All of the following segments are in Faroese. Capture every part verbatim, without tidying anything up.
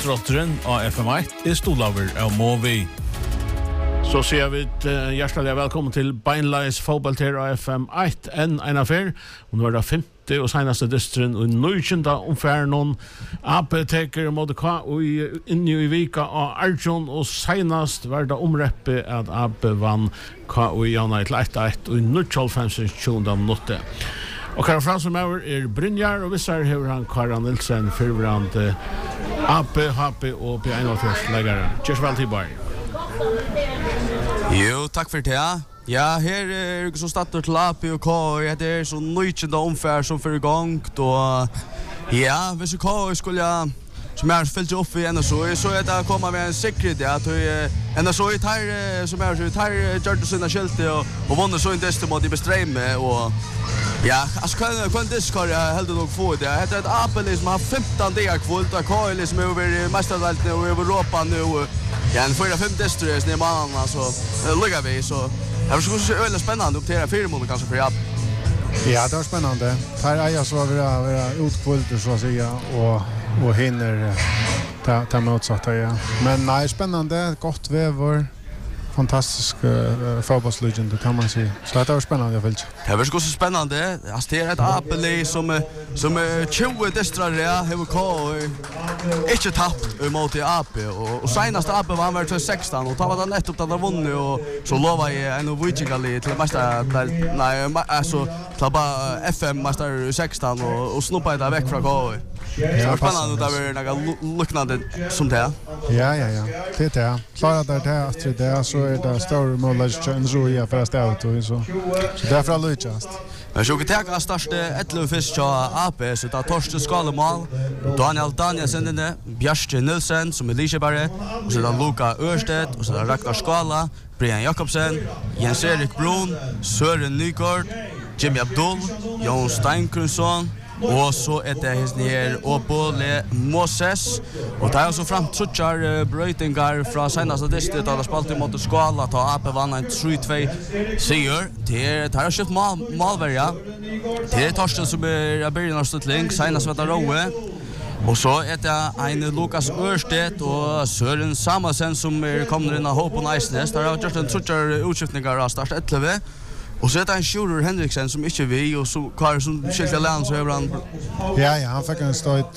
Fotbollstrotteren av F M ett är Stolaver av Movi. Så ser vi ett uh, hjärtligt välkommen till Beinleis fotboll till F M ett en en affär. Och nu är det femte och senaste distren och nöjkända omfär någon A P teker mot K och inne i vika av Arjun och senast var det omräppe att A P vann K och Jana ett ett ett och nöjkända tjugonde minuter. Och här fram som över är Brynjar och vissar hur han Karan Nilsen förvarande A P, H P och P ett-läggare. Cheers väl till Bayern. Jo, tack för det. Ja, här är det så startar till A P och K. Det är så nöjkända omfär som för igång. Då, ja, hvis K skulle jag som är fyllt upp i N S O så är det komma med en säkerhet ja, att N S O i tar som är så tar Jordan sina skilte och och vann så inte det mot i bestreim och ja, alltså kan kan det ska jag helt nog få det. Det är ett A P som har femton dagar kvar och K är liksom över mästarvälten och över Europa nu. Ja, en fyra fem destrees ner man alltså lugga vi så. Det skulle se väldigt spännande upp till det fyra månader kanske för jag. Ja, det är spännande. Här är jag så vara vara utkvult så att säga och och hinner ta ta motsatta ja. Men nej, spännande, gott väver. Fantastisk uh, fotbollslegend kan man säga. Så det var spännande jag vill. Det var så spännande. Alltså det är ett A P som som tjugo destrar ja, har K inte tappat mot A P och senast A P var väl sexton och tog det nettopp att de vunnit och så lovar jag en Vichigali till mästare nej alltså ta F M mästare sexton och och snoppa det väck från K. Ja, spännande där var några liknande som det. Ja, ja, ja. Det är det. Klara där det att det är så är det stora målet en roja för att ställa ut så. Så därför har lyckats. Men så kan jag starta elva fisk på A P så där Torsten Skalemal, Daniel Danielsen den Bjørste Nilsen som är lika bara och så där Luka Örstedt och så där Ragnar Skala, Brian Jakobsen, Jens Erik Brun, Søren Nygård, Jimmy Abdul, Jon Steinkronsson. Och så är det hans ner och Bolle Moses och där är så fram trutchar brötingar från senaste distrikt där spalt mot Skala ta A P vann en tre två seger det där har skjutit mål målvärja det är Torsten som är början av stutling senast vet Roe och så är det en Lukas Örstedt och Søren Samuelsen som är kommer in av Hope och Niceness där har just en trutchar utskiftningar av start elva. Och så är det en Sjurur Henriksen som inte vi och så kvar som skilja land så över han. Ja, ja, han fick en start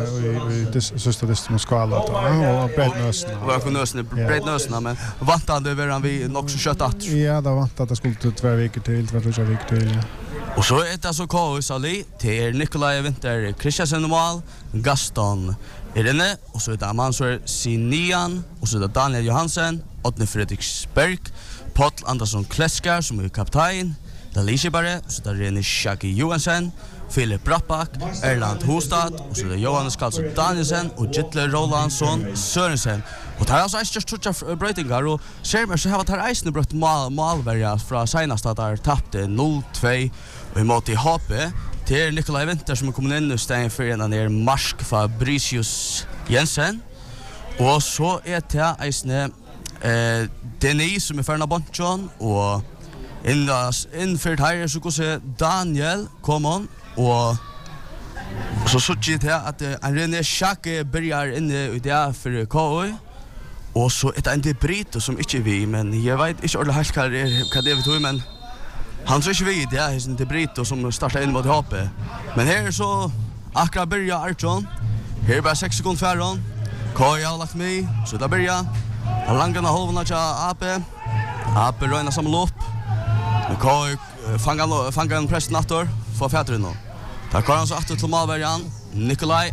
i i sista dist mot Skala då. Och brett nösen. Var för nösen, brett nösen men vantade över han vi nog så kött att. Ja, det vant att det skulle ta två veckor till, två tre veckor till. Ja. Och så är det så K S Ali till Nikolaj Winter, Christiansen Mal, Gaston Irene och så är det Mansur Sinian och så är det Daniel Johansen, Otne Fredriksberg. Paul Andersson Kleskar som är kapten, Dalisha Bare, så där är Shaki Johansson, Philip Brappak, Erland Hostad och så där Johannes Karlsson Danielsen och Gitle Rolandsson Sørensen. Och där alltså just touch breakingar och ser man så har det här isen brott mål målvärja från senaste där tappade noll två och emot i H P till Nikolaj Winter som kommer in och stänger för en ner Marsk Fabricius Jensen. Och så är det isen Eh Dennis som är förna Bonchon och indas inför här så går se Daniel come on och så så det här att en René Schacke börjar inne i det för K O och så ett en debrit som inte vi men jag vet inte ordentligt helt vad det vad det vet men han så inte vi det är en debrit som startar in mot H P men här så akra börjar Archon här bara sex sekunder föran K O har lagt mig så där börjar Langarna halvna till A P. A P röjnar samman upp. K fangar fangar en press nattor för fjärde nu. Där kör han så åter till målvärjan Nikolaj.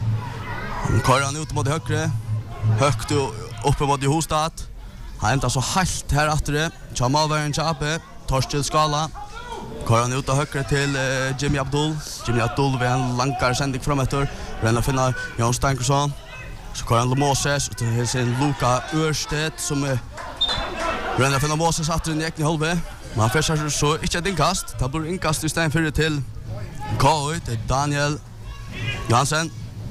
Han kör han ut mot högre. Högt upp mot Hostad. Han ändrar så helt här åter. Till målvärjan till A P. Torsten Skala. Kör han ut och högre till uh, Jimmy Abdul. Jimmy Abdul med en lankar sändning framåt. Renna finna Jon Steinkronsson. Så kör han Moses och till sin Luka Örstedt som är renna finna Moses att den gick i halve. Man försöker så inte ett inkast. Det blir inkast istället för till K O till Daniel Johansen.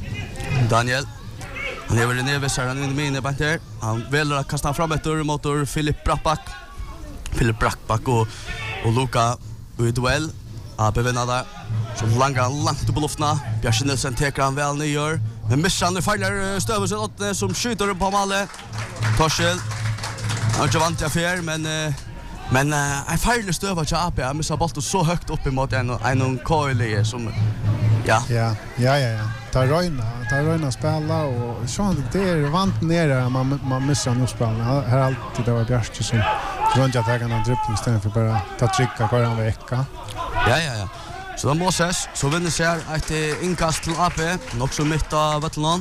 Daniel han är väl nere så han är inne på där. Han väljer att kasta fram ett ur mot Philip Brappak. Philip Brappak och och Luka i duell. A P vinner där. Så långa långt på luften. Bjørste Nilsen tar han väl ner. Men missar han feilar Stövesen åtta som skjuter på Malle. Torshäll. Han är vant till affär men men en feilar Stöva till A P. Han missar bollen så högt upp emot en en Koile som ja. Ja, ja, ja, ja. Tar Röjna, tar Röjna spela och så det är vant ner man man missar han spelen. Här alltid det var Bjärste som runt att ta en dribbling istället för bara ta trycka kvar en vecka. Ja, ja, ja. Så då Moses, så vinner sig ett inkast till A P, nog så mitt av Vattenland.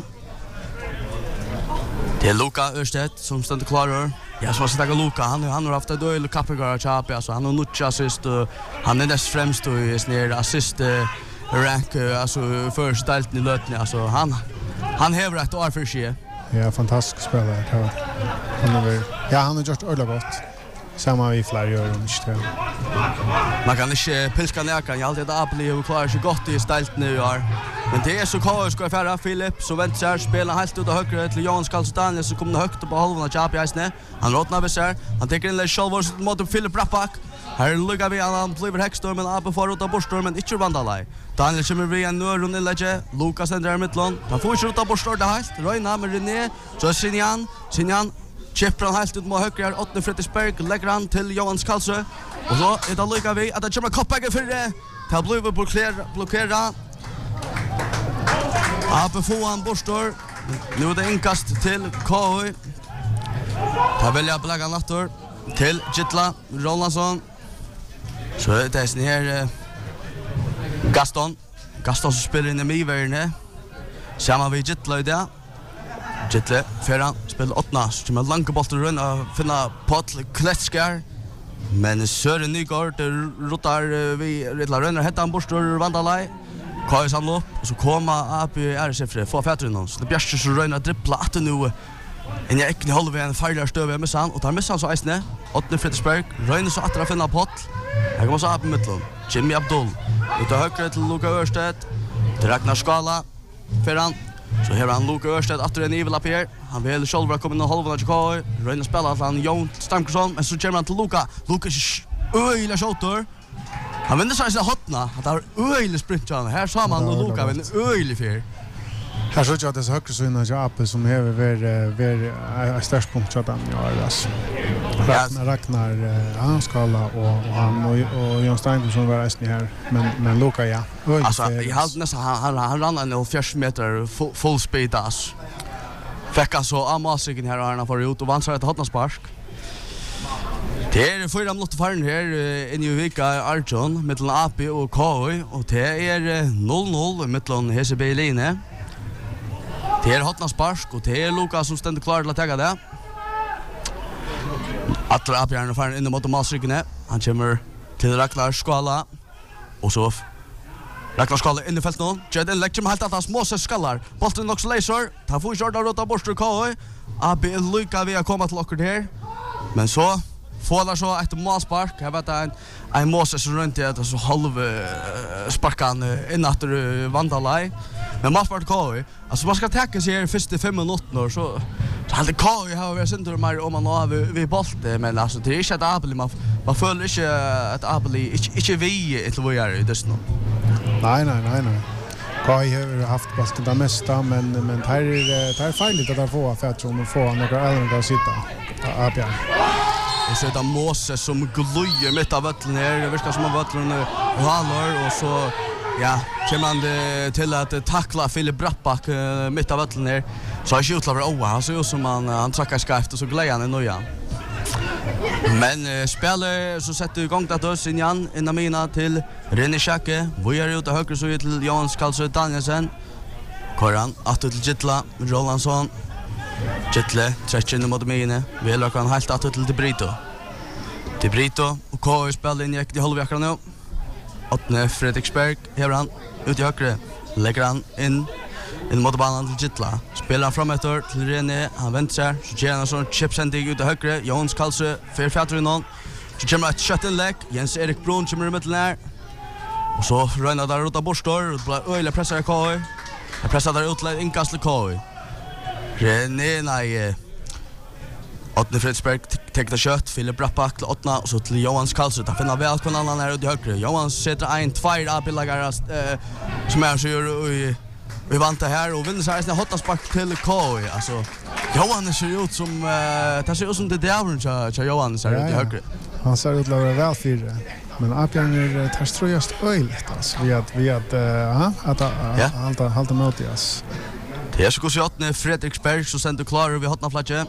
Det är Luka Örstedt som ständer klar. Ja, så måste jag Luka, han han har haft ett dåligt kappigare till A P, alltså han har nutch assist och han är näst främst och är snär assist rank alltså för ställt i lötne, alltså han han häver ett år för sig. Ja, fantastisk spelare. Han är ja, han har gjort öle gott. Samma vi flera gör om inte. Man kan inte pilska näkan, jag alltid Apli och klarar sig gott i ställt nu år. Men det är så K ska färra Filip så väntar spelar helt ut och höger till Jan Skalstan så kommer högt på halvan av Chapiasne. Han rotnar besär. Han tar in en shoulder mot Filip Rappak. Här luggar vi han blir Hextor men Apel får ut av Borstor men inte Vandalai. Daniel kommer vi en nu runt inlägge. Lucas ändrar mittlån. Han får inte ut av Borstor det helt. Röjna med René. Så Sinjan, Sinjan Chipper han helt ut mot höger, åttne Fredriksberg, lägger han till Johan Skalsö. Och så är det lika vi att det kommer koppbägge för det. Det har blivit blockera. Ape få han Borstor. Nu är det inkast till K H. Det väljer att lägga nattor till Gittla Rolandsson. Så det är sån här Gaston. Gaston som spelar in i Miverne. Samma vid Gittla i det. Gittle, Ferran, spelar åttna, så kommer långa bollar runt och finna Potl Kletskar. Men Sören Nygård rotar vi Riddlar Rönner, hette han Borstor Vandalai. Kajs han upp, och så kommer upp i R S F, få fätter innan. Så det bjärster så Rönner dribbla att nu. En jag inte håller vid en färdigare stöv jag missar han, och tar missar han så eisne. Åttne Fredriksberg, Rönner så att finna Potl. Här kommer så upp i mittlen. Jimmy Abdul, utav högre till Luka Örstedt. Till Ragnar Skala, Ferran. Så här han Luka Örstedt efter en evil up här. Han vill själv komma in i halvan av K. Röjna spela att han Jon Stamkersson. Men så kommer han till Luka. Luka är öjliga skjuter. Han vinner sig att hotna. Han tar öjliga sprint. Här sa man och Luka vinner öjlig fyr. Här så att det är så högt så innan Apel som har varit ett störst punkt att han gör. Ragnar, Ragnar han skala och han och Jon Steinbergsson var resten här. Men, men Luka, ja. Alltså, jag hade nästan, han, han rann en fjärde meter full, full speed. Alltså. Fick han så av Masiken här och han får ut och vann sig ett hotnarspark. Det är fyra minuter faren här inne i vecka Arjon mellan A P och K H och det är noll noll mellan H C B Line. Det är hotnarspark och det är Luka som ständer klar till att ta det. Alla A P-arna faren inne mot Masiken. Han kommer till Ragnar Skala och så Ragnar Skala in i fält nu. Jeden lägger med helt att hans Moses skallar. Bollen också laser. Ta får Jordan rota Borstor K H. A P lycka vi att komma till lockert här. Men så får där så ett målspark. Jag vet en en Moses runt det så halv sparkan in efter Vandalai. Men målspark K H. Alltså man ska täcka sig i första fem minuter så så hade K H har vi synd mer om man har vi bollen men alltså det är inte ett Apel man man följer inte ett Apel inte inte vi ett vad gör det nu. Nej, nej, nej, nej. Kai har haft bollen det mesta, men men det här är det här fejligt att få för att hon får några äldre att sitta. Ja, ja. Och så är det Moses som glöjer mitt av vattnet här. Det verkar som att vattnet och hallar och så ja, kommer han till att tackla Filip Rappak mitt av vattnet här. Så har skjutit över Oa. Han ser ut som han han trackar skarpt och så glädjer han i nöjan. Men uh, spelar så sätter igång det då Sinjan innan mina till René Schacke. Vi är ute höger så till Jan Skalsö Danielsen. Koran att till Gittla Rolandsson. Gittle tretton mot mina. Vi lägger han helt att till De Brito. De Brito och K spelar in i de halvveckan nu. Åttne Fredriksberg här han ut i höger. Lägger han in in mot banan till Gittla. Spelar han framåt till René. Han vänder sig. Så ger han sån chipsending ut i höger. Jon Skalsö för fjärde innan. Så kommer ett shot inlägg. Jens Erik Brun kommer i mitten här. Och så rönar där ut av Borstor. Och öjliga pressar K H. Jag pressar där ut inkast till K H. René, nej. Åttne Fredriksberg tecknar kött. Filip Rappak till åttna. Och så till Johan Skalsö. Han finner väl på en annan här ut i höger. Johan sätter en tvär av billagare som är så gör i vi vant det här och vinner så här hotna spark till K I. Alltså Johan ser ut som uh, det ser ut som det där så så Johan ser ut i högre. Han ser ut att vara väl fyra. Men Apjan är tar ströjast öjligt alltså. Vi att vi att ja att halta halta mot oss. Det är så skjutne Fredriksberg så sent du klar vi hotna flatje.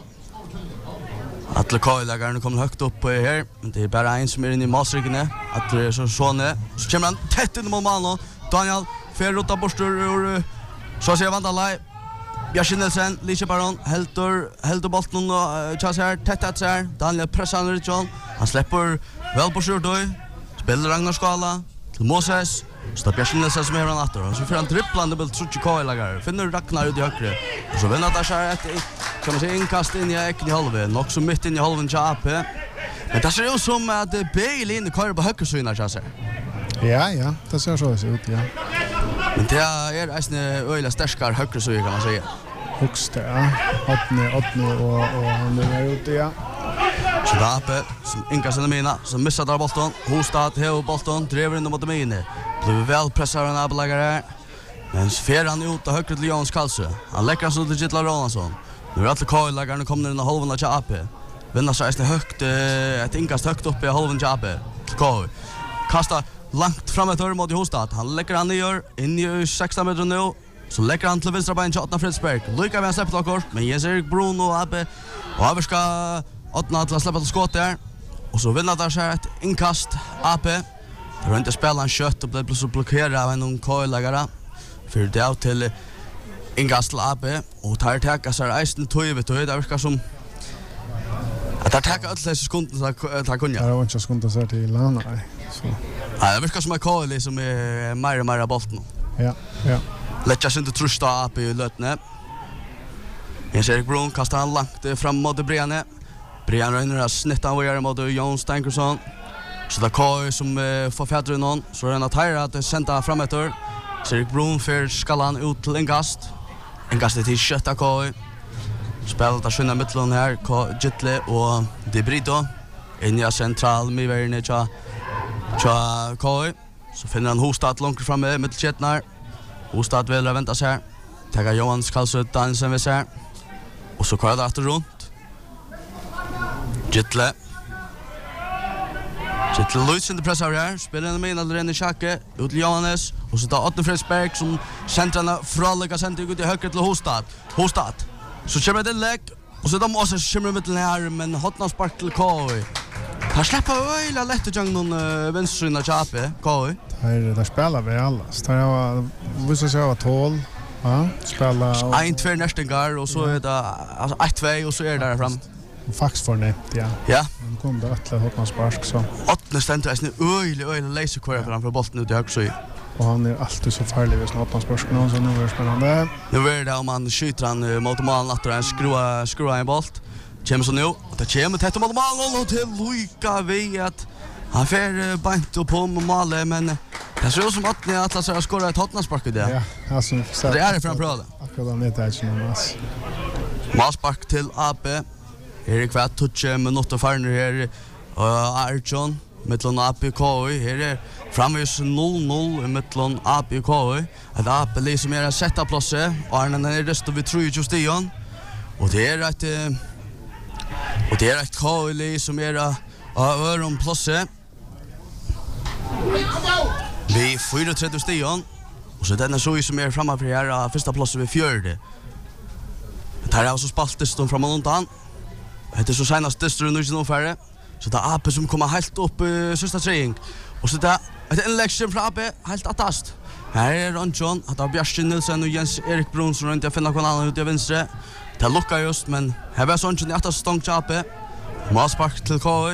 Atle K-lägaren kommer högt upp på här, men det är bara en som är inne i masryggen. Atle så såne. Så kommer han tätt in mot mål. Daniel Ferrota borstor ur så ser Vandalai. Bjørn Nielsen, Lise Baron, Heltor, Heltor Bolton och Chas här tätt att så här. Daniel pressar ner John. Han släpper väl på sjur då. Spelar Ragnar Skala till Moses. Så Bjørn Nielsen som är han åter. Så får han dribblande boll tror jag K-lägare. Finner Ragnar ut i högre. Och så vinner där så här ett kan man säga inkast in i äcken i halven. Nog så mitt in i halven till A P. Men det ser ut som att Bale in i kör på höger så innan Chas. Ja, ja, det ser så ut, ja. Men det är nästan öliga starkare högre så kan man säga. Högsta, ja. åttne, åttne och och han är ute, ja. Så där uppe som inkast in mina som missar där bollen. Hostad hela bollen driver in mot mina. Blir väl pressar en abläggare. Men fer han ut och högre till Jans Karlsö. Han läcker så till Gittla Ronaldsson. Nu är alla K-läggarna kommer in i halvan av A P. Vinner så är högt ett inkast högt upp i halvan av A P. K. Kasta långt framåt mot Hostad. Han lägger han ner in i sexton meter nu. Så lägger han till vänstra ben till Åtna Fredsberg. Lyckas med en släpp till kort. Men Jens Erik Bruno och A P. Och Aver ska Åtna till att släppa till skott där. Och så vinner där så ett inkast A P. Det var inte spela en kött och blev så blockerad av en K-läggare. För det är till inkast till A P. Och tar täcka så här eisen tog vet du. Det verkar som att det täcka alla dessa sekunder så tar kunna. Det var inte sekunder så till Lana. Så. Ja, det verkar som att K som är mer och mer bollen. Ja, ja. Lägger sig inte trusta A P i lötne. Jens Erik Brun kastar han långt fram mot Brianne. Brianne rönner att snitta han var mot Jon Stankersson. Så det är K som uh, får fjädra någon. Så är det en att här att sända fram ett år. Så Erik Brun för skallan ut till Ingast. Ingast är till kötta K. Spelet att skynda mittlån här. Gittle och De Brito. Inga central med världen tja tja K. Så finner han Hostad långt framme mittelketnar. Hostad vill vänta sig här. Tackar Johans Karlsö Danielsen vi ser. Och så kvar det efter runt. Gittle. Gittle Luis in the press area. Spelar den med in eller in i Schacke. Ut till Johannes. Och så tar Åtne Fredsberg som centrarna fralliga center ut i höger till Hostad. Hostad. Så kommer det lägg. Och så de måste skimra mitten här. Men hotna spark till K. Han släpper öjla lätt och någon uh, vänstersyna Chape, K. Här där spelar vi alla. Så det var vissa så var tolv. Ja, spela en två nästingar och så är det alltså ett två och så är det där fram. Fax för det, ja. Ja. De kom där att hotna spark så. Åtne ständer är öjla öjla laser kvar framför bollen ut i höger. Och han är alltid så farlig vid hotna spark någon så nu är det spännande. Nu är det om man skjuter han mot mål att han skruva skruva en boll. Kommer så nu och det kommer tätt mot mål och till Luka vi att han får bant upp på målet men det ser ut som att ni alla ska skora ett hotnaspark där. Ja, alltså så det är det framför allt. Akkurat det är inte något. Målspark till A P. Erik Kvatt touche med något farner här och Archon mellan A P och K. Här är framvis noll noll mellan A P och K. Att A P liksom är sätta platser och Arnen är resten vi tror just det igen. Och det är att och det är ett K som är av öron platser. Vi fyra tredje stigen. Och så denna så som är framme för här första platsen vid fjärde. Det här är också spaltest de framåt undan. Det är så senast distru nu som färre. Så det är A P som kommer helt upp i sista träning. Och så det är ett election från A P helt attast. Här är Ronjon, att av Bjørn Nielsen och Jens Erik Brun som inte finner någon annan ute i vänster. Det lukkar just, men här var Ronjon i attast stång till A P. Målspark till K.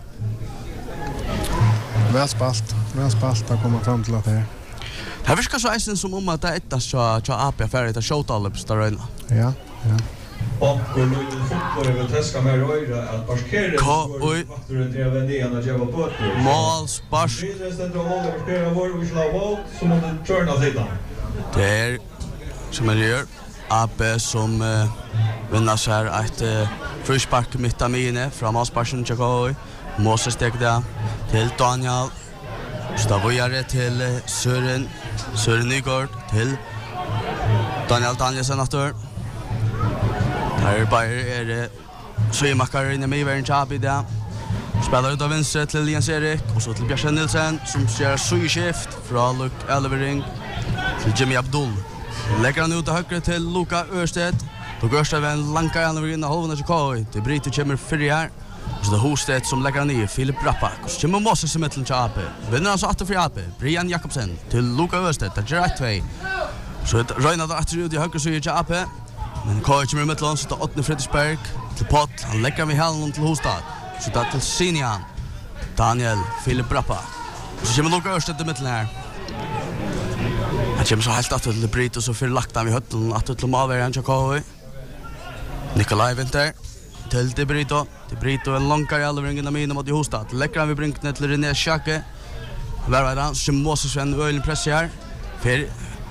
Väl spalt, väl spalt att komma fram till att det är. Det verkar så eisen som om att det är ett så A P färdigt att skjuta alla på staröjna. Ja, ja. Och Luleå fotboll vill testa med Röjra att parkera fakturen även det ena jävla på. Målspark. Det är det då håller parkera var vi slår bort så måste turna sidan. Det är som man gör A P som uh, vinner så här ett uh, frispark mitt av mine från målsparken till K. Moses stegde till Daniel. Stavojare till uh, Sören Sören Nygård till Daniel Danielsen efter. Här Bayer är det Sjömackar inne med Ivan Chapi där. Spelar ut av vänster till Jens Erik och så till Björn Nilsson som ser sju-skift från Luke Elvering till Jimmy Abdul. Lägger han ut till höger till Luka Örsted. Då går det en långa igen över in i halvan av Chicago. Det bryter kommer fyra här. Så det Hosted som lägger han i Filip Rappak. Så kommer Moses som till Chapi. Vinner han så åtta för Chapi. Brian Jakobsen till Luka Örsted. Det är rätt två. Så det Röjnar att ut i höger så är Chapi. Men K kommer i mitten så tar åttende Fredriksberg till Pott. Han lägger med hällen till Hostad. Så det till Sinian. Daniel Filip Rappa. Så kommer Luka Örsted i mitten här. Han kommer så helt att till Brit och så för lagt han vid hötten att till Maver och K. Nikolaj Winter till De Brito. De Brito en långkar i Elvering innan mina mot Hostad. Lägger han vid brinknet till René Schacke. Värvar han så kommer Moses en öjlig press här. För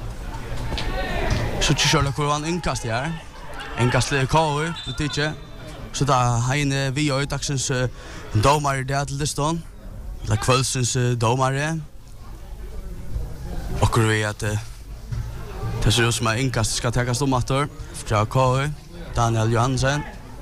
så kör det han inkast här. Inkast till K. Det tycker så da Heine vi og dagsens uh, domare der til listan. La kvöldsens uh, domare. Og vi at uh, det ser ut som at inkast skal takas om atter fra K. Daniel Johansen.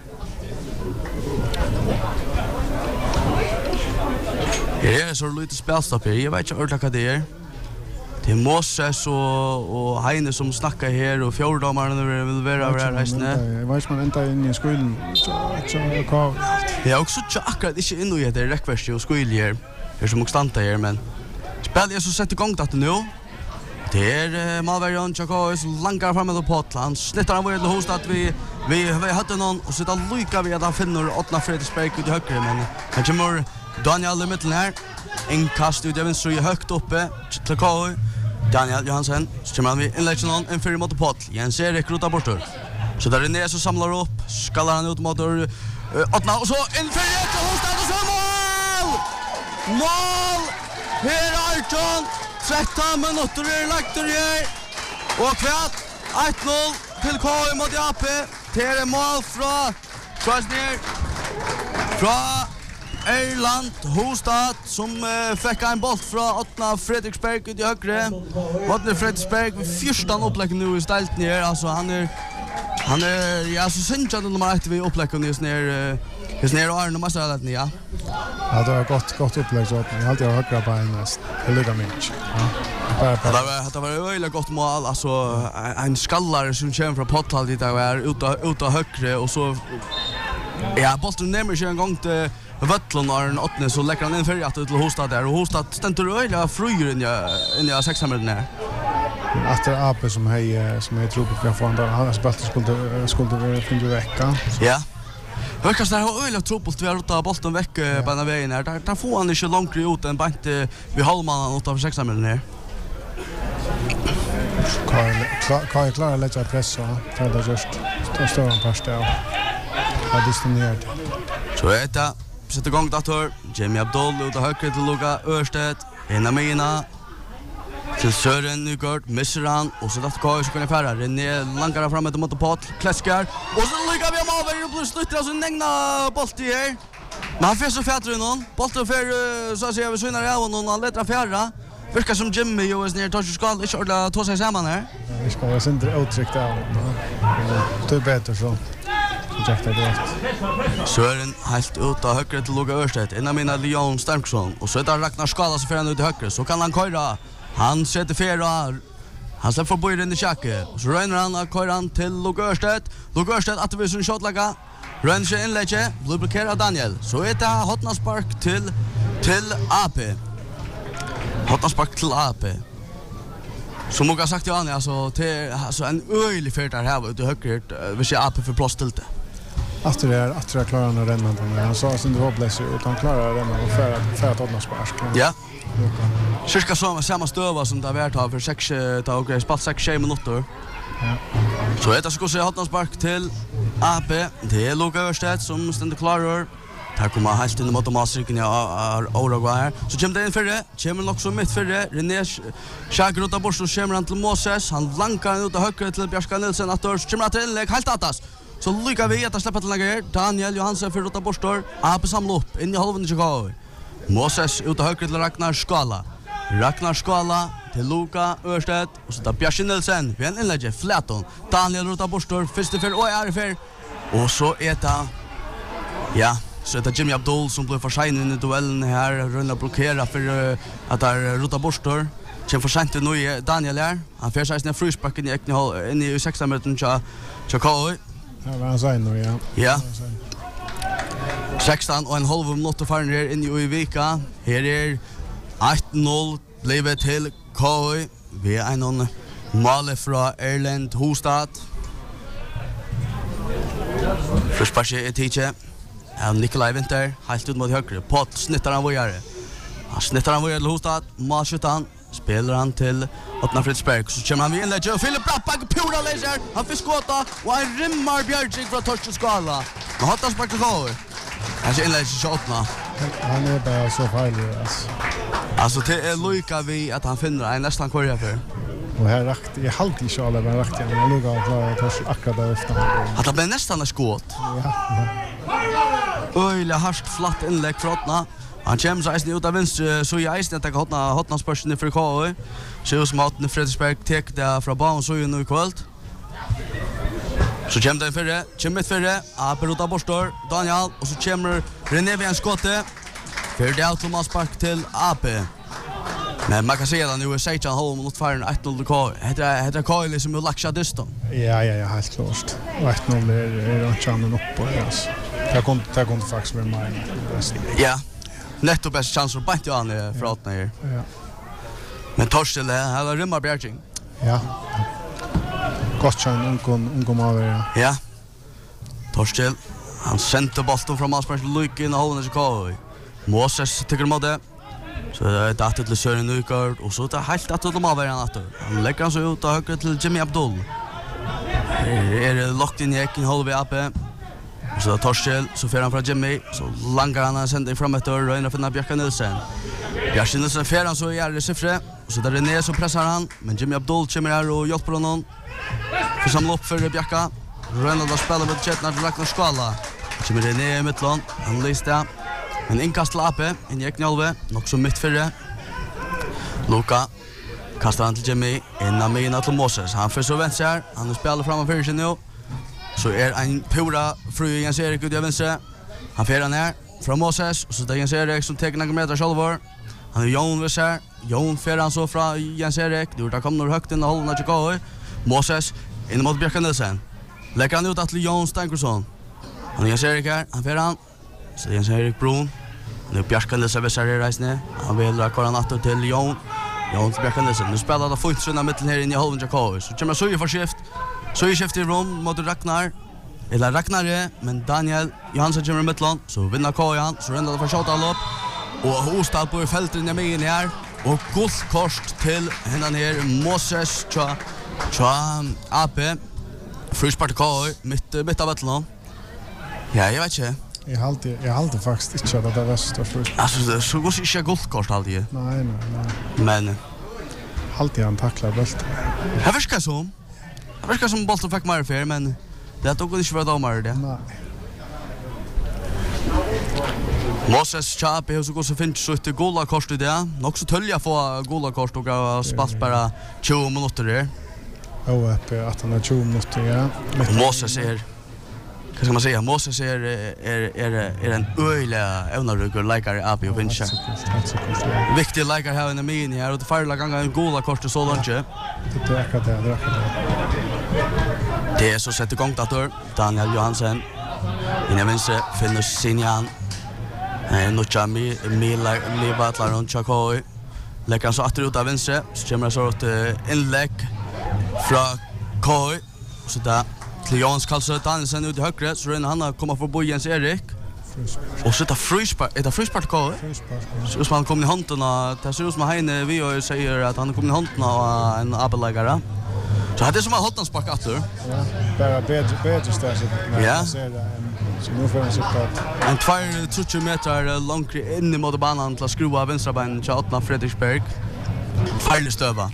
Her er så lite spelstopp her. Jeg vet ikke ordentlig hva det er. Det är Moses och och Heine som snackar här och fjärdomarna vill vara över här resten. Jag vet man inte in i skolan så så kvar. Jag också så akkurat inte in i det rekvärst och skolan här. Det som också stannar här men spel är så sätter igång det nu. Det är Malverion Chakos långt fram med Portland. Snittar han väl hos att vi vi vi hade någon och så där lycka vi att han finner åtta Fredriksberg ut i höger men han kommer Daniel i mitten här. En kast ut även så högt uppe till K. Daniel Johansen, så kommer han vid inläggen någon en fyra mot Pott. Jens Erik rotar bort ur. Så där är ner så samlar upp, skallar han ut mot ur åttna och så en för ett och Hostad och så mål! Mål! Här är Arton, tretton minuter är lagt ur här. Och kvart, ett noll till K mot Jappe. Det är mål från Krasner. Från Erland Hostad som uh, fick en boll från åttna Fredriksberg ut i högre. åttna Fredriksberg vid fyrstan uppläggen nu i stället ner. Alltså han är han är ja så synd att nummer ett vi uppläggen just ner just ner och Arne måste ha det ja. Ja, det var gott gott upplägg så jag har alltid högra på en näst. Det ligger mycket. Ja. Det var det var väldigt gott mål alltså en skallare som kommer från Potthall dit där är ute ute högre och så ja bollen nämmer sig en gång till Vattlon är en åttne så lägger han in för att till Hostad där och Hostad ständer öliga fröjer in i in i sexamöten där. Efter A P som hej som är trupp för från där han har spelat skulle skulle finna vecka. Ja. Hökast där har öliga truppelt vi har rotat bollen veck på den vägen där. Där får han inte långt ut en bant vid halvmannen åt av sexamöten där. Kan kan klara att lägga press och ta det just ta stå en första. Ja, destinerat. Så är det. Sätter igång dator. Jimmy Abdul ut och höger till Luka Örsted. En av mina. Till Sören Nygård. Missar han. Och så dator K så kan jag färra. René lankar fram ett mot Pott. Kläskar. Och så lyckas vi om över. Och plus slutter alltså en egna bolt i här. Men han får så fjätter i någon. Bolten för så att säga vi svinnar i av någon. Han letar fjärra. Virkar som Jimmy och ner tar sig skall. Inte ordla ta sig samman här. Vi ska vara inte uttryckt av. Det är bättre så. Søren helt ut av högre till Luka Örsted innan mina Leon Starksson och så där Ragnar skadar sig för han ut i högre så kan han köra han sätter fjärra han släpper för böjen i Schacke och så rönar han att köra han till Luka Örsted Luka Örsted att vi sin shotlaga rönner sig inlägge blir blockerad Daniel så är det hotna spark till till A P hotna spark till A P som jag har sagt Jan alltså till alltså en öjlig färt där här ute i högre vi ser A P för plats till det. Efter det att jag klarar att renna den han sa sen det var bless utan klarar att renna och för att för att åtna spark. Ja. Cirka samma samma stöva som det har varit av för sex ta och spalt sex minuter. Ja. Så det ska se åtna spark till A P. Det är Luka Örsted som ständer klarar. Här kommer helt in mot Masriken ja Oraguay. Så kommer det in för det. Kommer också mitt för det. René Schagrota bort så kommer han till Moses. Han lankar ut och höger till Björn Nilsson att då kommer till inlägg helt attas. Så lyckas vi att släppa till lägger. Daniel Johansen för rota borstor. A P samla upp in i halvan i Chicago. Moses ut och höger till Ragnar Skala. Ragnar Skala till Luka Örstedt och så där Björn Nilsen. Vi en inlägg Flaton. Daniel Rota Borstor första för och är för. Och så är det ja, så det är Jimmy Abdul som blir försenad i duellen här, runda blockera för uh, att där Rota Borstor. Kjem för sent nu i Daniel här. Han får sig en fryspark in i ekne in i sexton minuten cha cha K. Ja, vad han säger nu, ja. Ja. sexton och en halv minut och faren här in i vecka. Här är ett noll blev till K. Vi är någon mål från Erland Hostad. Fryspark är teacher. Han Nikolaj Winter helt ut mot höger. Pott snittar han vidare. Han snittar han vidare till Hostad. Målskyttan spelar han till Ottna Fridsberg. Så kommer han vid inlägg och Filip Rappag pura laser. Han får skåta och han rimmar Björgik från Torsten Skala. Men Hottan sparkar kvar. Han ser inlägg till Ottna. Han är bara så farlig alltså. Alltså det är lika vi att han finner en nästan kvar för. Och här rakt i halvt i sjala men rakt igen. Jag luggar klar att Torsten akkurat där efter. Att det blir nästan en skåt. Ja. Öjliga harskt flatt inlägg från Ottna. Han kommer så eisen ut av venstre, så i eisen etter hotna, hotna spørsene for K O. Så ut som Ottne Fredriksberg tek det fra banen så jo nu i kvöld. Så kommer den fyrre, kommer mitt fyrre, Ape Rota Borstor, Daniel, og så kommer René ved en skåte. Fyrre det er Thomas Spark til Ape. Men man kan se at han jo er sexton halv mot faren ett noll til K. Heter K O liksom jo laksja dyston. Ja, ja, ja, helt klart. Och ett noll är är inte annan upp på det alltså. Jag kom jag kom faktiskt med mig. Ja. Netto bäst chans för bättre an i frautna här. Ja. Men Torstel här har rimmar Bjärging. Ja. Gott chans ungom ungom av ja. Ja. Torstel han sände bollen från Masbergs Luke in i hålen i K. Moses tycker mot det. Så det är att till Sören Nykard och så det helt att de av varandra att. Han lägger han så ut och höger till Jimmy Abdul. Är det locked in i ekin hål vid Ape. Så då Torstel så fer han från Jimmy så langar han en sändning fram ett år och in och finna Björn Nilsen. Björn Nilsen fer han så gör det siffre och så där är ner så pressar han men Jimmy Abdul kommer här och hjälper honom. För samla upp för Björka. Ronald har spelat med Chetna till Ragnar Skala. Kommer det ner i mittland. Han lyste. En inkast till Ape in i Eknjolve. Nog som mitt fyrre. Luka kastar han till Jimmy. Innan mina till Moses. Han får så vänster här. Han spelar framför sig nu. Så är en pura fru Jens Erik ut i vänster. Han fer ner från Moses och så där Jens Erik som tar några meter själva. Han är Jon Visser. Jon fer han så från Jens Erik. Det där kommer högt in i hållen att gå. Moses in mot Björn Nilsen. Lägger han ut till Jon Stankersson. Han är Jens Erik här. Han fer han. Så Jens Erik Brun. Nu Björn Nilsen Visser i reisen. Han vill dra koran åt till Jon. Jon till Björn Nilsen. Nu spelar det fullt såna mitten här inne i hållen att gå. Så kommer så ju för skift. Så i skift i rum mot Ragnar. Eller Ragnar, men Daniel Johansson kommer i mittland. Så vinner Kajan, så ränder det för shot all upp. Och Hostad på fältet i mig här. Och guldkort till henne ner Moses tja tja Ape. Fryspark till Kajan, mitt, mitt av mittland. Ja, jag vet inte. Jag har alltid jag har alltid faktiskt inte att det var så fryspark. Alltså, det så går inte guldkort alltid. Nej, nej, nej. Men Alltid han tacklar bult. jag verkar som. Jag verkar som bollen fick mer för men det tog inte för domare det. Nej. Moses Chape har så gått så fint så ett gola kort i det. Nog så tölja få gola kort och spalt bara tjugo minuter där. Och uppe att han har tjugo minuter ja. Moses är vad ska man säga? Moses är är är är en öliga evnarugger likare Ape och Vincha. Viktig likare här i min här och det förra gången en gola kort så långt. Det är akkurat det, det är akkurat det. Det är så sätter igång dator Daniel Johansson. In i vänster finner Sinjan. Eh Nuchami Mila Liva Atlaron Chakoi. Lägger så åter ut av vänster så kommer så ett inlägg från Koi så där till Jans Karlsson Danielsen ut i högre så han har kommit förbi Jens Erik. Och sätta fryspark, är det fryspark Koi? Så som han kommer i handen och det ser ut som Heine vi och säger att han kommer i handen av en abeläggare. Så hade det som har hållit en spark åter. Ja, bara bättre bättre ställs det. Ja. Så nu får han sitta att En två trettio meter långt in i mot banan till att skruva vänstra beinen till Ottna Fredriksberg. Farlig stöva.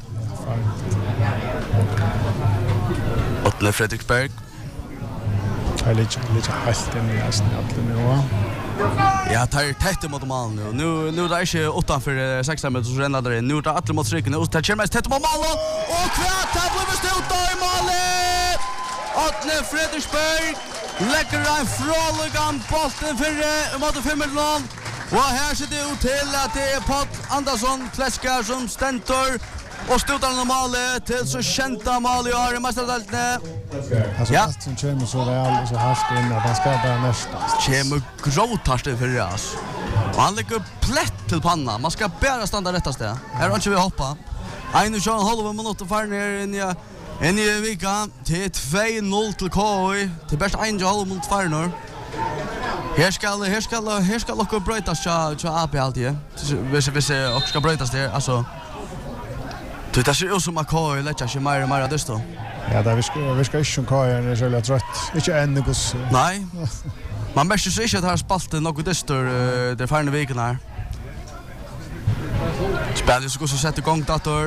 Ottna Fredriksberg. Jag lite lite helt in i nästan allt nu va. Ja, tar tätt mot mål nu. Nu nu är det inte utanför sex meter så renner det. Nu är det alla mot striken och tar mest tätt mot mål och kvart har blivit stått i målet. Atle Fredriksberg lägger en fråligan bollen för mot femmerlån. Och här ser det ut till att det är Paul Andersson Kläskar som stentor och stotar normalet till så kända mål i år i mästardalten. Alltså ja. Fast som kommer så väl så hastigt in att han ska bara nästa. Kommer gråtast för det alltså. Och han lägger plätt till panna. Man ska bara stanna rättast det. Här har inte vi hoppa. En och en halv minut och far ner in i in i veckan till två noll till K I. Till bäst en och halv minut far nu. Här ska här ska här ska locka brötas så så A P alltid. Vi vi ser också ska brötas där alltså. Det är så som att K I lägger sig mer och mer det står. Ja, där vi ska vi ska inte K I är så lätt trött. Inte ännu gus. Nej. Man måste ju se att har spalt något det står det förna veckan här. Spelar så så sätter igång dator.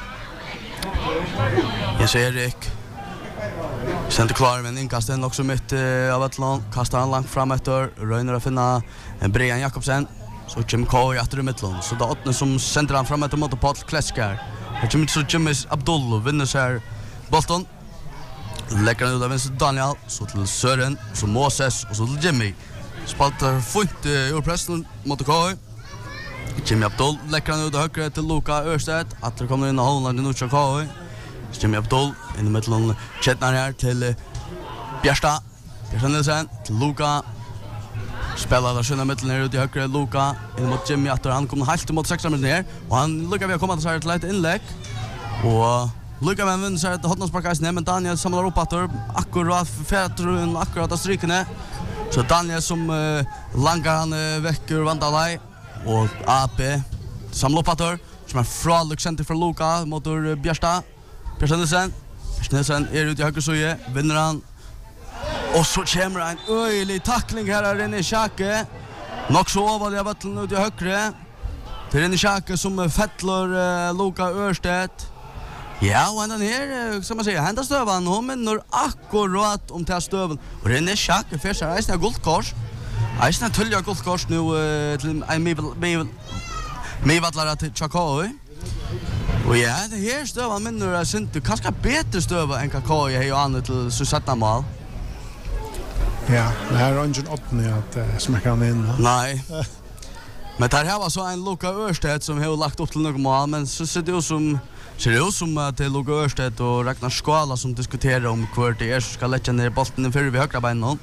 Jag ser Erik. Sent klar men inkast den också mitt av Atlant kastar han långt fram efter Röner att finna en Brian Jakobsen så Jim K i åter i mitten så då åtne som sänder han fram efter mot Paul Kläskar. Och Jim så Jim Abdul vinner sig bollen. Lägger ut av vänster Daniel så till Sören så Moses och så till Jimmy. Spaltar fint ur pressen mot K. Jimmy Abdul lägger ut höger till Luka Örstedt att det kommer in i Holland nu till K. Jimmy Abdul in i mitten chatnar här till Bjärsta. Bjärsta Nilsen till Luka. Spelar där sjönda mitten ner ut i höger Luka in mot Jimmy att han kommer helt mot sex meter ner och han Luka vi har kommit så här till ett inlägg och Luka men vinner sig att hotnadsparkas ner men Daniel samlar upp att akkurat färdrun akkurat att strykene så Daniel som uh, langar han uh, väck ur Vandalaj och A P samlar upp att som är från Luxenter för Luka mot uh, Bjärsta Bjärsta Nilsen Nilsen är ute i höger så vinner han och så kommer en öjlig tackling här är inne i Schake nog så över det vatten ut i högre till inne i Schake som fettlar uh, Luka Örstedt. Ja, och han är som man säger, hända stövan och men når akkurat om till stöven. Och det är Schake för sig är guldkors. Är snart tullja guldkors nu till en med med vattlar till Chakoi. Och ja, det här stövan men når är synd du kanske bättre stöva än Kakoi har ju annat till så sätta mål. Ja, det här är ingen öppning att smäcka han in. Nej. Men där här var så en Luka Örstedt som har lagt upp till några mål men så ser det ut som ser det ut som att det är Luka Örstedt och Ragnar Skala som diskuterar om hur det är som ska lägga ner bollen för vid högra benen.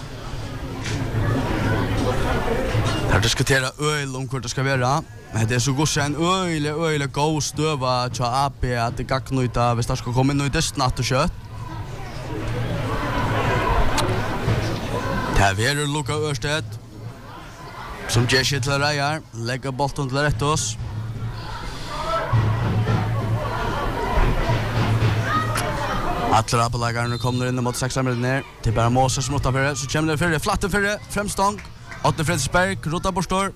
Här diskuterar öl om hur det ska vara. Men det är så gott en öl öl gå stöva till A P att det kan inte av hvis det ska komma in i det natt och kött. Det här är Luka Örstedt som ger sig till Rajar, lägger bollen till rätt oss. Alla rappelagarna kommer in mot sex meter ner. Det är bara Moses som åtta för det. Så kommer det för det. Flatten för det. Främstång. Åtta Fredsberg. Rota borstor.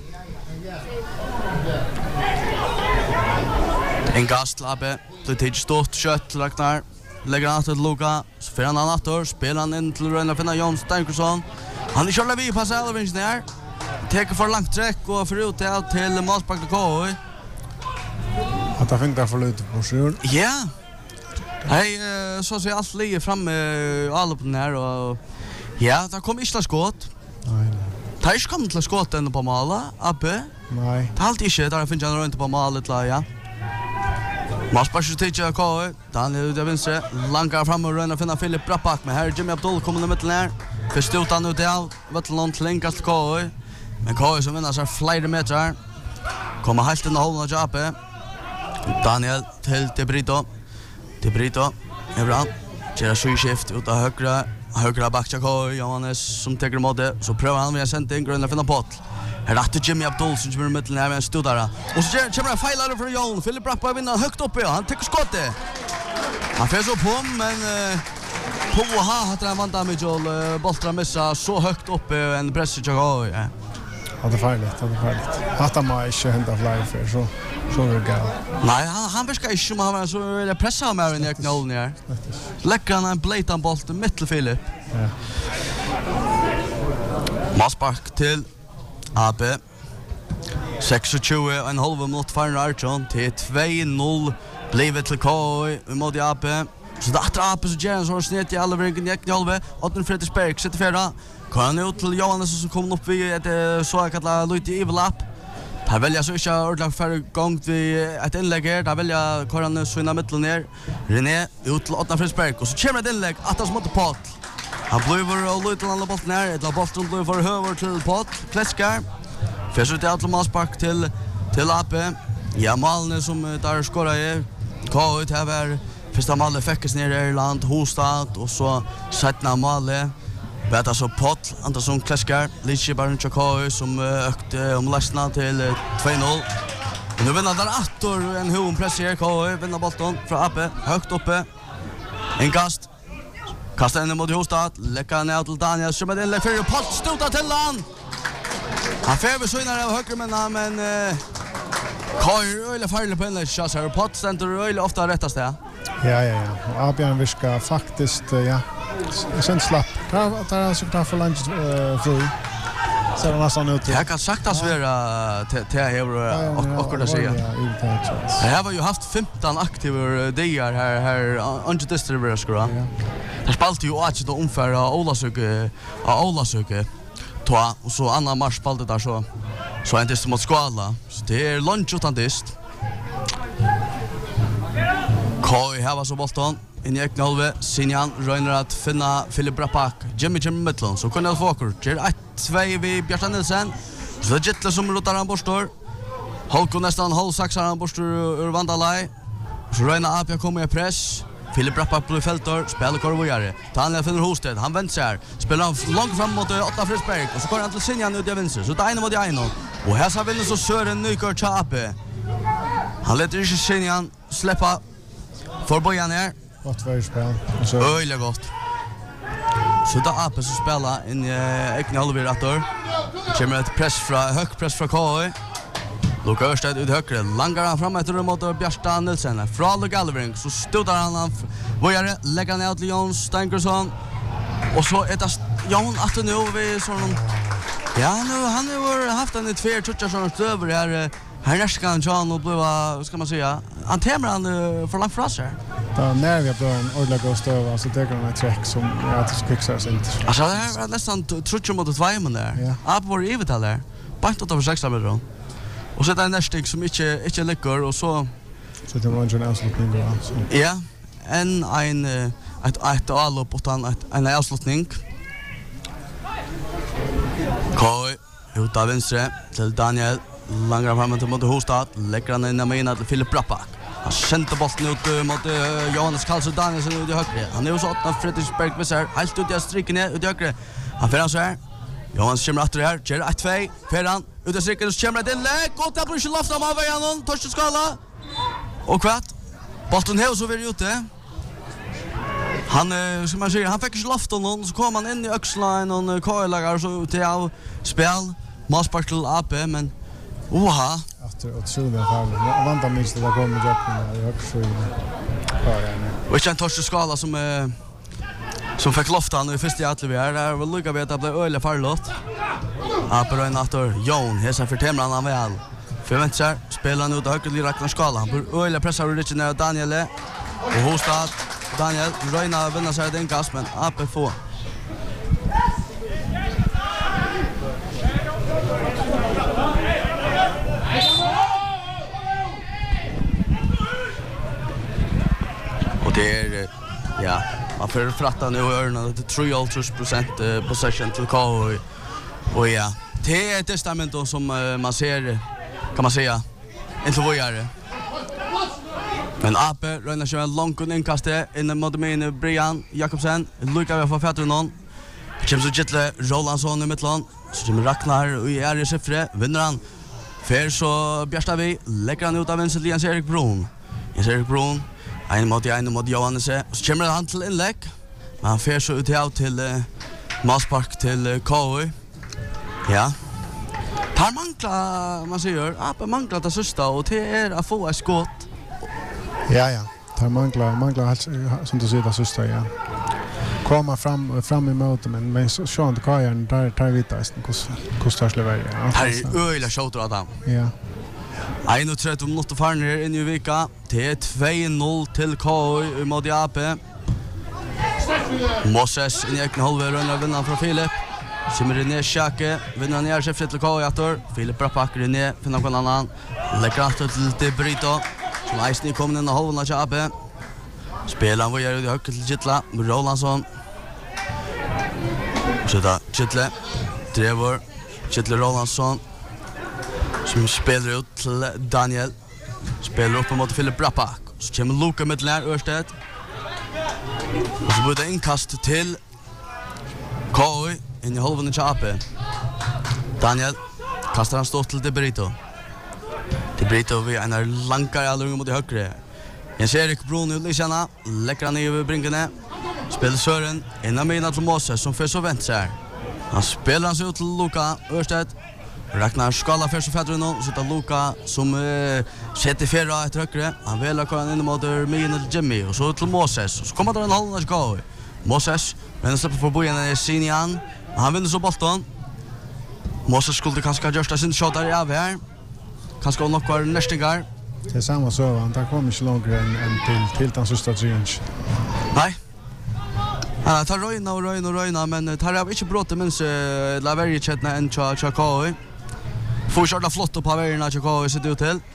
En gastlappe. Det är stort kött. Ragnar. Lägger han till Luka. Så får han annat. Spelar han in till Röna finna Jon Stankersson. Han är körla vid passar alla vinst ner. Teker för långt träck och för ut till Malsback till K. Att han fick där för lite på sig. Ja. Hej, så ser allt ligger framme alla på den här och ja, det kom inte skott. Nej. Det är inte kommit till skott ännu på målet, Abbe. Nej. Det är alltid inte, där finns jag inte på målet, ja. Malsback så tycker jag K. Daniel ut av vänster, langar fram och röna finna Filip Brappak, men här är Jimmy Abdul kommer i mitten här. Först ut han ut i all, Vattenlån till länkast till K. Men K som vinner sig flera meter. Kommer helt in i hållen av Jappe. Daniel till Debrito. Debrito är bra. Gera sjuskift ut av högra. Högra back till K. Johannes som teker emot det. Så prövar han med en sent in grunna finna pott. Här är Jimmy Abdul som kommer i mitten här med en studare. Och så kommer han fejlare för Jon. Filip Brappa vinner högt uppe. Han teker skottet. Han färs upp på men... På ha hade han vantat med Joel Boltra missa så högt uppe en press till K. Ja. Ja, det är farligt, det är farligt. Att han må inte hända fly för så så är det gal. Nej, han han viskar inte om han var så eller pressa med i egna håll ner. Läcker han en blatan boll till mittelfältet. Ja. Maspark til A B. seksogtjúgu og en halv mot Farner Archon til två noll blivet til K I mot A B. Så det er A B som gjør en sånn snitt I alle vringen i halve. Otten Fredriksberg setter fjerde. Kan ut til Johannes som kom opp I et så kallet Luiti Ivelap. Her velger så ikke ordentlig for gang til et innlegg her. Der velger Koran Svinna Mittlen ned. René ut til Otten Fredriksberg. Og så kommer et innlegg Attas mot Pott. Han blir og Luiti til bolten her. Et av bolten blir for høver til Pott. Kleskar. Først ut til Maspark til, til A B. Ja, malene som der skåret I. K ut her var første malet fekkes ned I Irland, Hostad, og så settene malet. Vet altså Pott, Andersson Kleskar, Lidskibaren til K U som økte om lestene til två noll. Nu vinner der Attor en hoven press her, K U vinner bolten fra A B, høgt oppe. En kast. Kastar inn mot Hostad, lekker ned til Daniel, som er innlegg for Pott, stota til han! Han färver så innan av högermänna, men uh, Kajr öjla farlig på innlegg, så här Pott ständer öjla ofta rättast det. Ja, ja, ja. Abjörn viska faktiskt, ja, sen slapp. Där har så knappt för lunch fri. Så det nästan ut. Jag kan saktas vara till här och det säga. Jag har ju haft femton aktiva dagar här här under distribuer skra. Det spaltade ju åt att omfärra Olasöke, Olasöke. Toa, och så andra mars spaltade där så så en test mot Skala. Så det är lunch utan dist. Koi här var så bolton. In i ekne halve, Sinjan røyner at finna Filip Rappak, Jimmy Jimmy Midtland, så kunne jeg få akkur, gjør ett två vi Bjartan Nilsen, så det er Gittle som rotar han borstår, Holko nesten halv saks han borstår ur Vandalai, så røyner Apia kommer I press, Filip Rappak blir feltor, spiller korvojare, Tanja finner Hosted, han venter seg, spiller han langt fram mot Otta Frisberg, og så går han til Sinjan ut I venstre, så det er ene mot ene, og her så vinner så Søren Nykår Tjape, han leter ikke Sinjan släppa, får bojan her, Gott för spel. Så öliga gott. Så då Ape som spelar in i ekne halvir attor. Kommer ett press fra hög press fra K U. Luka Ørsted ut högre. Langar han fram etter mot Bjartan Nilsen. Fra Luka Galvering så stodar han han vojare lägger han ut till Jon Stankersson. Och så är det Jon att nu vi sån. Ja, nu han har haft en två touchar sån över här. Här nästa kan Jon och bli vad ska man säga? Han tämmer han för långt fra sig. Då när vi har en ordentlig god stöv så det kan en track som jag att fixa sig inte. Alltså det här var nästan trutcher mot två men där. Ja. Up var evigt där. Bant åt över sex meter. Och så där nästa som inte inte lyckar och så så det var en avslutning då. Ja. En en ett ett all upp och en en avslutning. Koi ut av venstre till Daniel Langar fram mot Hostad, lägger han in med in till Filip Rappak. Han sände bollen ut mot uh, Johannes Karlsson Danielsson ut I högre. Han är ju så åtta Fredriksberg med sig helt ut I striken ner ut I högre. Han får han så här. Johannes kommer efter här. Ger ett två. Får han ut I striken så kommer det in lägg. Och där blir det loft av vägen någon. Torsten Skala. Och kvart. Bollen här så vill ute. Han uh, som man säger, han fick inte loft av någon så kom han in I öxline och K-lagar så till av spel. Maspark till A P men oha. Efter att själva fall. Vänta minst det kommer jag på I också. Ja, ja. Och jag Torsten Skala som eh, som fick lofta nu I första i alla vi är. Där vill lugga vi att det blev öle farlott. Apero en attor. Jon, hesa för temran han väl. Förväntar spelar nu då högre Ragnar Skala. Han bör öle pressa Richard ner Daniel och Hostad. Daniel Röjna vinner sig den gas men A P får. Det är ja, man får fratta nu och örna till tre procent possession till K U. Och ja, det är ett testament som man ser kan man säga inte vojare. Men A P rönar sig en långt inkastet in mot min Brian Jakobsen. Luka vi får fatta någon. Kommer så Gittle Rolandsson I mittland. Så kommer Ragnar och är I siffre vinner han. För så Bjärsta vi lägger han ut av vänster Jens Erik Brun. Jens Erik Brun en mot en mot Johannes. Så kommer han till inlägg. Men han fer så ut till till uh, Maspark till uh, K U. Ja. Tar mangla man säger, Ape manglar det sista och det är att få ett skott. Ja ja. Tar mangla mangla som du säger det sista ja. komma fram fram emot men men så så inte kan jag där tar vi det hur hur störs lever ja. Här är öliga shouter Adam. Ja. Ein og tretti minutter farn her inn i vika. Det er två noll til K I mot A P. Moses inn i egen halve rønner vinner fra Filip. Simmer ned Sjake, vinner ned skiftet til K I etter. Filip Brappakker ned, finner noen annan. Legger etter til De Brito, som eisen er kommet inn i halven av A P. Spelaren var gjør ut i høyre til Kittla, Rolandsson. Så da Kittle, Trevor, Kittle Rolandsson. Som spelar ut till Daniel. Spelar upp mot Filip Brappak. Så kommer Luka med lär Ørsted. Och så blir det inkast till K I in i halvan av A P. Daniel kastar han stått till De Brito. De Brito vid en lankare allring mot högre. Jens Erik Bruno Lysjana läcker han över brinkene. Spelar Søren innan mina till Moses som för så vänt sig. Han spelar han sig ut till Luka Ørsted. Ragnar skala först och fäder nu så att Luka som uh, sätter fjärra ett högre. Han vill ha kvar in mot Mine till Jimmy och så till Moses. Så kommer det en halv när K I. Moses men släpper för bojen är Sinian. Han vinner så bollen. Moses skulle kanske göra sin shot där av här. Kanske nog kvar nästingar. Det är samma så han tar kommer inte långt än än till till den sista tredje. Nej. Ja, tar Röjna och Röjna och Röjna men tar jag inte brått men så la varje chatna en cha cha K I. Får köra flott på vägarna till K I ser det ut till.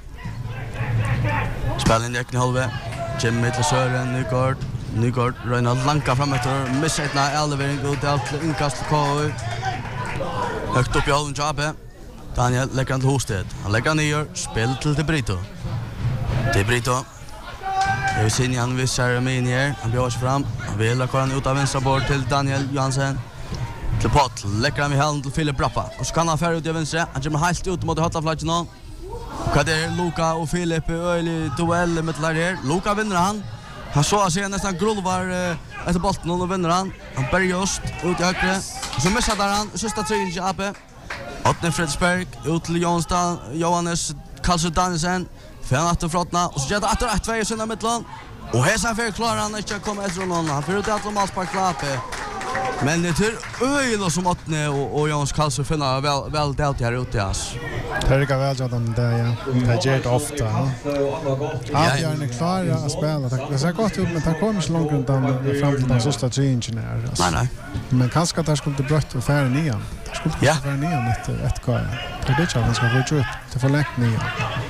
Spelen gick i halve. Jimmy till Søren, Nygård. Nygård Röjna lanka fram efter missar ett när elevering ut till inkast till K I. Högt upp i halven till A P. Daniel lägger han till Hosted. Han lägger ner, spel till De Brito. De Brito. Jag vill se han visar med in här. Han björs fram. Han vill ha han ut av vänstra bord till Daniel Johansen. Till Pott. Lägger han vid handen till Filip Brappa. Och så kan han färra ut i vänstra. Han kommer helt ut mot hotaflatchen nu. Vad det är Luka och Filip i öjlig duell med här. Luka vinner han. Han så att säga nästan grulvar efter bollen och vinner han. Han börjar just ut i högre. Och så missar han. Sista tredje i A P. Åtne Fredsberg ut till Johannes Karlsson Danielsen. Fem åtta frottna och så gör det åtta ett två i sina mittland. Och här sen för klarar han inte att komma efter någon. Han får ut att de måste klara det. Men det är öjligt som åtne och Johannes Karlsson finner väl väl delt här ute alltså. Det är väl att de där ja. Det gör det ofta. Ja, jag är klar att spela. Det ser gott ut men det kommer så långt undan fram till den sista tredje här. Nej nej. Men kanske att det skulle brött och färre nian. Det skulle Ja. färre nian efter ett K I. Det är det att han ska få ut. Det får läkt nian.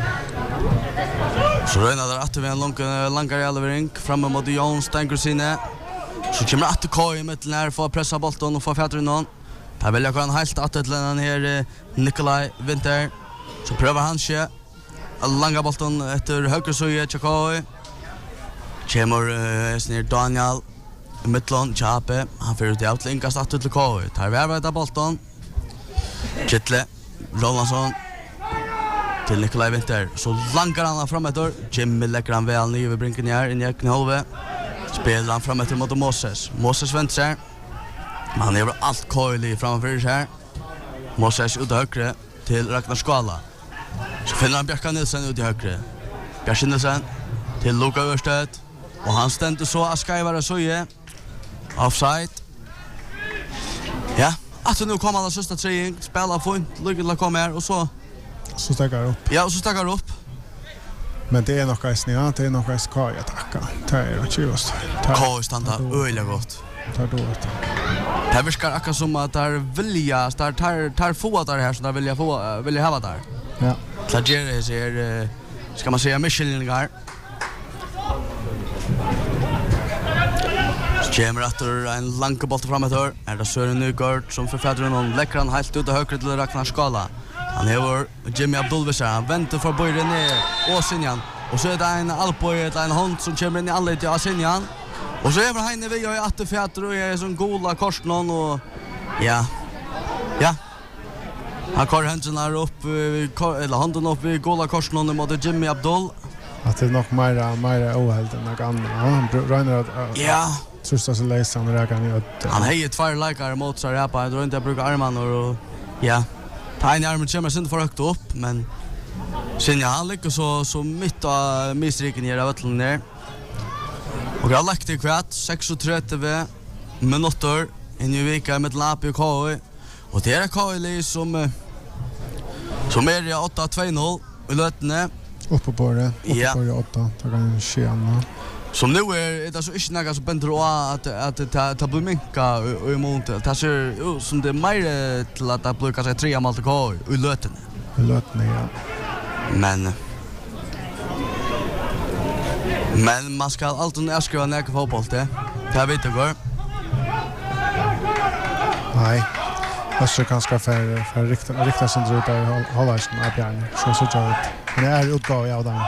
Så Röjna där att vi en lång långare elevering fram mot Jon Stengrosine. Så kommer att K I med när för pressa bollen och få fjärde någon. Där vill jag kan helt att till den här Nikolaj Winter. Så prövar han sig långa bollen efter höger så i K I. Kommer snir Daniel Mittlon Chape. Han får ut i outlinkast att till K I. Tar värva där bollen. Kittle Rolandsson till Nikolaj Winter. Så lankar han fram efter. Jimmy lägger han väl ner över brinken här in i egen halve. Spelar han fram efter mot Moses. Moses vänder sig. Men han gör allt K I framför sig här. Moses ut i högre till Ragnar Skala. Så finner han Bjarka Nilsen ut i högre. Bjarka Nilsen till Luka Ørsted. Och han ständer så att Skyvara Söje. Offside. Ja, att nu kommer alla sista tre. Spelar fint. Luka kommer här och så. Så stackar upp. Ja, och så stackar upp. Men det är nog ganska ja, det är nog ganska K I attacka. Det är ju just. K I standar öliga gott. Tar då åt. Det verkar akkurat som att där vilja tar tar tar få där här så där vill jag få vill jag ha där. Ja. Klagere ser ska man säga Michelin-gar. Kommer att en lång boll framåt här. Är det Søren Nygård som förfäder någon läcker han helt ut och högre till Ragnar Skala. Han har Jimmy Abdulvisar. Han väntar för böjren ner och Sinjan. Och så är det en alpoj, en hund som kommer in i anledning av Sinjan. Och så är det här vi har åtta fjätter och är som gola korsnån och ja. Ja. Han kör händerna upp eller handen upp i gola korsnån mot Jimmy Abdul. Att det är nog mer mer ohällt än något annat. Han rönar att Ja. Sista så läser han räkan ju att Han har ju två likar mot sig här på. Jag tror inte jag brukar armarna och ja. Tiny armen kommer sen för högt upp men sen jag han lyckas så så mitt av misriken i rätten ner. Och jag lagt det kvart trettiosex minutter inn i vika med Lapi og K I. Og det er K I som som er i åtta två noll i løtene. Uppe på det, uppe Ja. på det åtta, det kan skje annet. Som nu är det så inte något som bäntrar att att ta ta blir minka och emot det ser ut som det är mer till att det blir kanske tre mål till K I löten. I løtene, ja. Men Men man ska alltid älska när det fotboll det. Det vet jag går. Nej. Öster kanske för för rikta rikta sig ut där Hallarsen av Björn. Så så jag vet. Men det är utgåva jag där.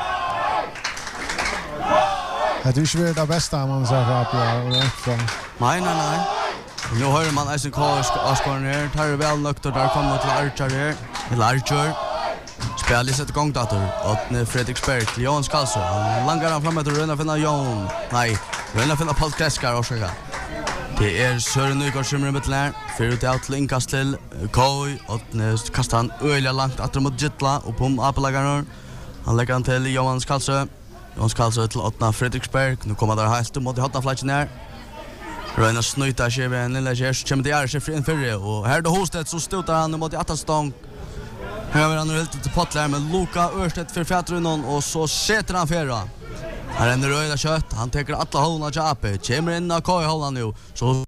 Det är ju det bästa man säger för att jag Nej nej nej. Nu hör man Eisen K Askorn här. Tar det väl lukt och där kommer till Archer här. Till Archer. Spelar sätter igång dator. Och Fredriksberg till Johan Skalsö. Langar han framåt och rönnar finna Johan. Nej, rönnar finna Paul Kreskar och så. Det är Søren Nygaard som är i mittlen. Fyrir ut av till inkast till K I. Och kastar han öliga långt att mot Gittla. Och på Apelagaren. Han lägger han till Johan Skalsö. Johan Skalsö till åttna Fredriksberg. Nu kommer där helt mot hotna flatchen här. Röna snuta sig vid en lilla gäst. Kommer till Arche för en fyrre. Och här då Hostet så stotar han mot Attenstång. Här har han nu helt till Pottler med Luka Örstedt för fjärdrunden. Och så sätter han fyra. Här är en röda kött. Han täcker alla hållarna till A P. Kommer in av K I-hållarna nu. Så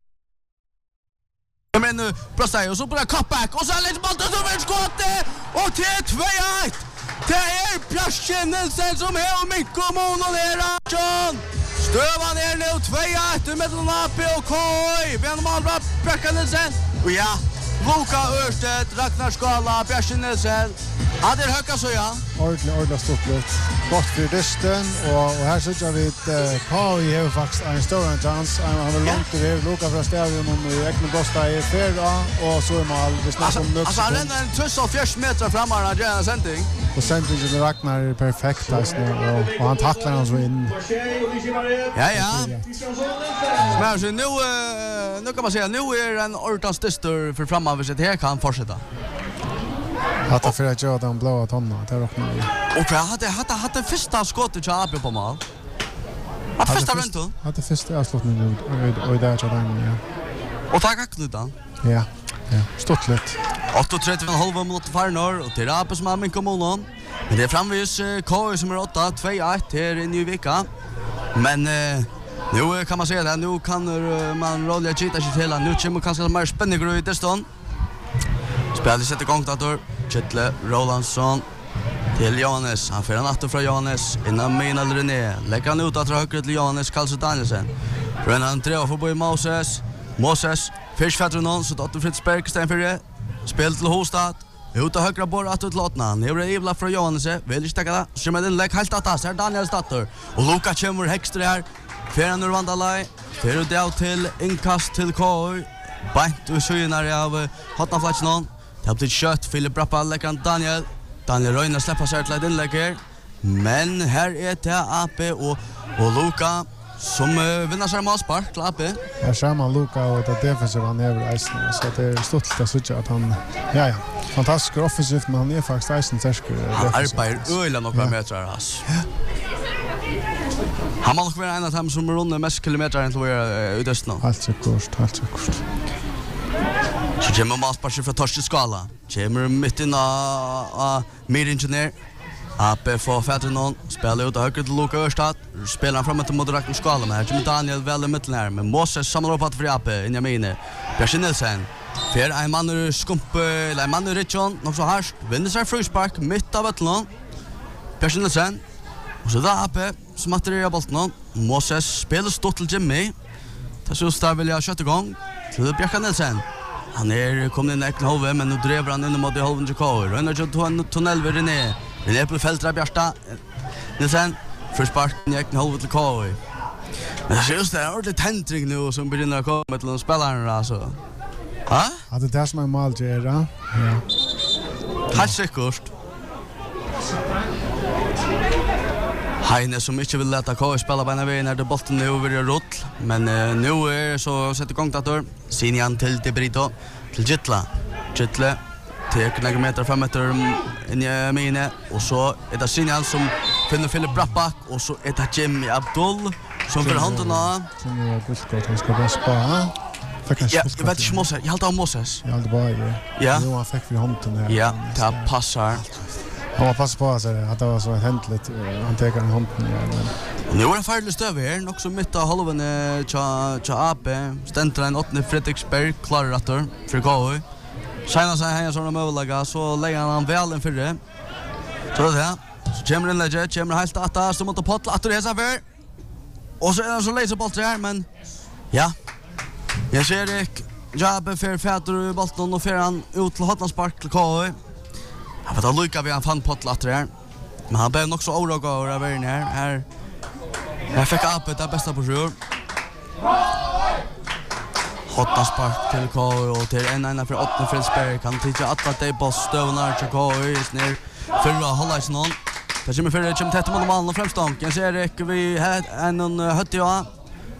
kommer in nu. Bröstar och så börjar cutback. Och så är lite bollen som är skottet. Och till två ett. Det är Björn Nilsen som är och Mikko Monon är John. Stövan är nu två ett mellan A P och K I. Vi har mål bra Björn Nilsen. Och ja, Luka Örstedt, Ragnar Skala, Björn Nilsen. Ja, det är höga så ja. Ordentligt, ordentligt stort litt. Gott för dysten, och, och här sitter vi ett uh, K I har faktiskt en stor chans. Han har långt över Luka från stadion och i Ekne Bosta i fyra, och så är mål. Vi snackar om null. Alltså han ränner en tusen och fjärs meter framåt när det är en sändning. Och sändningen med Ragnar är perfekt alltså, och, och han tacklar han så in. Ja, ja. Men så nu, uh, nu kan man säga, nu är en ordentligt stistor för framåt så det här kan fortsätta. Att det för att göra den blåa tonna, det är också nu. Och jag hade, hade, hade första skottet till A P på mål. Att första räntan. Hade första avslutningen och det är så där ja. Och tacka Knutan. Ja, ja, stort litt. åtta trettio och en halv minut för norr och till A P som har min kommunen. Men det är framvis K I som är åtta två ett här i ny vecka. Men eh, nu kan man säga det, nu kan man rolla chita sig till. Nu kommer kanske mer spännande i teston. Spelet sätter igång dator. Kittle Rolandsson till Johannes. Han får en åtta från Johannes innan Mina René. Lägger han ut att högre till Johannes Karlsson Danielsen. Från han tre och får bo i Moses. Moses fisk fattar någon så att Fredriksberg stäm för det. Spel till Hostad. Ut och högra bor att utlåtna. Nu är det Ivla från Johannes. Vill inte stäcka det. Så med den lägg helt att här Daniels dator. Och Luka kommer högst här. Fjärran ur Vandalaj. Fjärran ut av till inkast till K I. Bant och sjönar av hotna flatchen. Det har blivit kött, Filip Rappa lägger Daniel. Daniel Röjner släpper sig till ett inlägg här. Men här är det A P och, och Luka som uh, vinner sig med spark till A P. Här ser man Luka och det defensiva han är över isen. Så det är stort lite att säga att han, ja ja, fantastisk offensivt, men han är faktiskt isen tärskare. Han arbetar öjla några ja. meter alltså. Ja. Han har nog varit en av dem som runder mest kilometer än till våra uh, utöstna. Helt säkert, helt säkert. Så kommer Masparsen från Torsten Skala. Kommer mitt in av Miringenär. A P får fäder någon. Spelar ut av högre till Luka Örstad. Spelar han framåt mot Ragnar Skala. Men här kommer Daniel väl i mitten här. Men Moses samlar upp att för A P in i Mine. Björn Nilsen. För en man ur Skump. Eller en man ur Richon. Något så här. Vinner sig frispark mitt av Vettelån. Björn Nilsen. Och så där A P som attererar bollen. Moses spelar stort till Jimmy. Det så där vill jag köta igång. Till Björn Nilsen. Han är kommit in i Ekne Hove, men nu drever han in mot i Hoven till K I. Röjnar till en tunnel vid René. René på fältra Bjärsta. Nilsen, försparken i Ekne Hove till K I. Men det är just det, det är ordentligt tändring nu som börjar att komma till de spelarna. Alltså. Ha? Ja, det är det som är mål till er, ja. Helt säkert. Heine som inte vill leta K I spela på en väg när det bollen nu över i rull. Men uh, nu är så sätter igång dator. Sinjan till Debrito. Till Gittla. Gittla. Till några meter, fem meter in i Mine. Och så är det Sinjan som finner Filip Brappak. Och så är det Jimmy Abdul Som för handen av. Som är gulskott, han ska bara spara. Ja, jag vet inte Moses. Jag håller av Moses. Ja, det bara ju. Ja. Nu han fick för handen här. Ja, det passar. Han var pass på sig att det var så häntligt. Han tar den handen igen. Nu är det färdigt stöv här. Också mitt av halvan tja tja A P. Stentra en åttende Fredriksberg klarar att då för K H. Sjäna sig här såna möjliga så lägger han väl en förre. Så det. Så kommer den lägger, kommer helt att så mot på att det är så för. Och så är det så läser boll så här men ja. Jag ser det. Jabbe för Fäder i bollen och för han ut till Hotlandspark till K H. Jag vet att Luka vi han fann på att det här. Men han blev också orolig över att vara här. Här jag fick upp det bästa på sjur. Hotlandspark till K H och till en ena för åttende Fredriksberg kan titta att det på stövnar till K H ner för att hålla i någon. Det kommer för det kommer tätt mot målen och framstånk. Jag ser det vi har en hött ja.